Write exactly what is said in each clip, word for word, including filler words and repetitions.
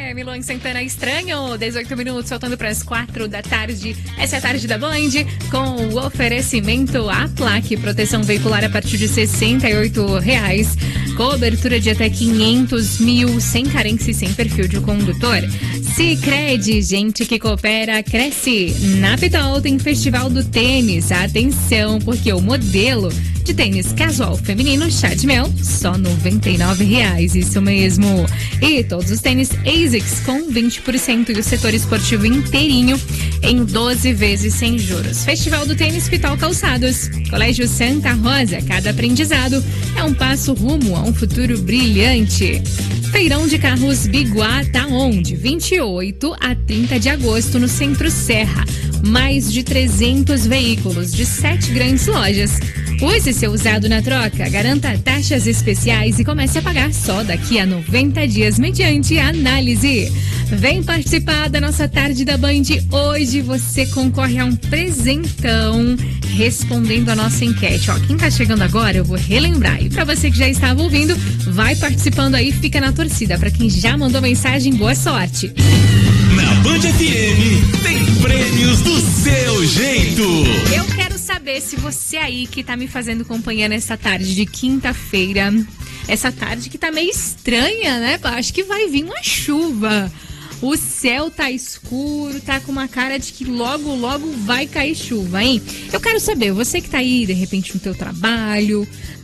M, Luan Santana Estranho, dezoito minutos, faltando para as quatro da tarde. Essa é a tarde da Band, com o oferecimento A Plaque, proteção veicular a partir de sessenta e oito reais. Cobertura de até quinhentos mil, sem carência e sem perfil de condutor. Sicredi, gente que coopera, cresce. Na Pitol tem Festival do Tênis. Atenção, porque o modelo de tênis casual feminino chá de mel, só noventa e nove reais, isso mesmo. E todos os tênis ASICS com vinte por cento e o setor esportivo inteirinho em doze vezes sem juros. Festival do Tênis Pitol Calçados. Colégio Santa Rosa, cada aprendizado é um passo rumo a um futuro brilhante. Feirão de Carros Biguá tá onde? vinte e oito a trinta de agosto no Centro Serra. Mais de trezentos veículos de sete grandes lojas. Use seu usado na troca, garanta taxas especiais e comece a pagar só daqui a noventa dias mediante análise. Vem participar da nossa tarde da Band. Hoje você concorre a um presentão respondendo a nossa enquete. Ó, quem tá chegando agora, eu vou relembrar. E pra você que já estava ouvindo, vai participando aí, fica na torcida. Pra quem já mandou mensagem, boa sorte. Na Band F M tem prêmios do seu jeito. Eu quero saber se você aí que tá me fazendo companhia nessa tarde de quinta-feira, essa tarde que tá meio estranha, né? Acho que vai vir uma chuva. O céu tá escuro, tá com uma cara de que logo, logo vai cair chuva, hein? Eu quero saber, você que tá aí, de repente, no teu trabalho,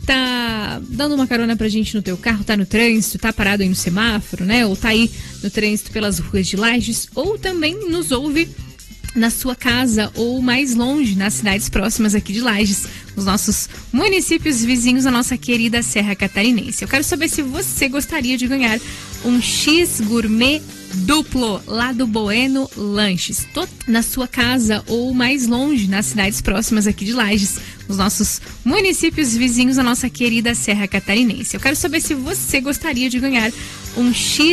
tá dando uma carona pra gente no teu carro, tá no trânsito, tá parado aí no semáforo, né? Ou tá aí no trânsito pelas ruas de Lages, ou também nos ouve na sua casa ou mais longe, nas cidades próximas aqui de Lages, nos nossos municípios vizinhos, a nossa querida Serra Catarinense. Eu quero saber se você gostaria de ganhar um X Gourmet duplo lá do Bueno Lanches, tô na sua casa ou mais longe, nas cidades próximas aqui de Lages, nos nossos municípios vizinhos, a nossa querida Serra Catarinense. Eu quero saber se você gostaria de ganhar um X